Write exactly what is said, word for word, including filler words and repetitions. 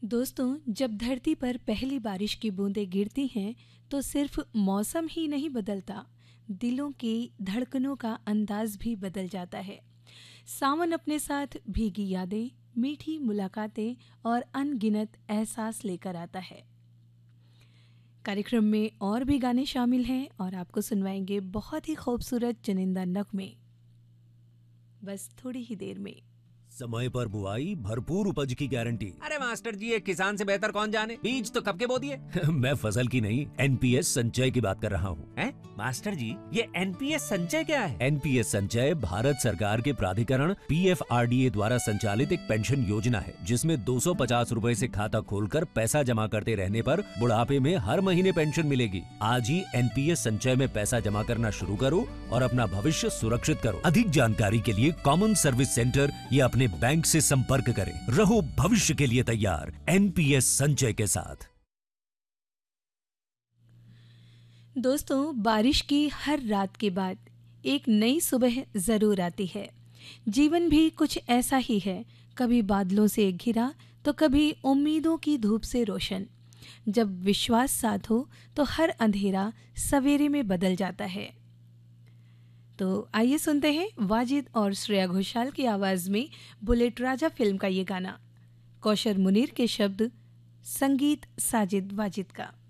दोस्तों, जब धरती पर पहली बारिश की बूंदें गिरती हैं तो सिर्फ मौसम ही नहीं बदलता, दिलों की धड़कनों का अंदाज भी बदल जाता है। सावन अपने साथ भीगी यादें, मीठी मुलाकातें और अनगिनत एहसास लेकर आता है। कार्यक्रम में और भी गाने शामिल हैं और आपको सुनवाएंगे बहुत ही खूबसूरत चुनिंदा नगमे, बस थोड़ी ही देर में। समय पर बुआई, भरपूर उपज की गारंटी। अरे मास्टर जी, ये किसान से बेहतर कौन जाने, बीज तो कब के बो दिए। मैं फसल की नहीं, एनपीएस संचय की बात कर रहा हूँ। हैं? मास्टर जी, ये एनपीएस संचय क्या है? एनपीएस संचय भारत सरकार के प्राधिकरण पीएफआरडीए द्वारा संचालित एक पेंशन योजना है, जिसमें दो सौ पचास रूपए से खाता खोलकर पैसा जमा करते रहने पर बुढ़ापे में हर महीने पेंशन मिलेगी। आज ही एनपीएस संचय में पैसा जमा करना शुरू करो और अपना भविष्य सुरक्षित करो। अधिक जानकारी के लिए कॉमन सर्विस सेंटर या अपने बैंक से संपर्क करें। रहो भविष्य के लिए तैयार एनपीएस संचय के साथ। दोस्तों, बारिश की हर रात के बाद एक नई सुबह जरूर आती है। जीवन भी कुछ ऐसा ही है, कभी बादलों से घिरा तो कभी उम्मीदों की धूप से रोशन। जब विश्वास साथ हो तो हर अंधेरा सवेरे में बदल जाता है। तो आइए सुनते हैं वाजिद और श्रेया घोषाल की आवाज में बुलेट राजा फिल्म का ये गाना। कौशर मुनीर के शब्द, संगीत साजिद वाजिद का।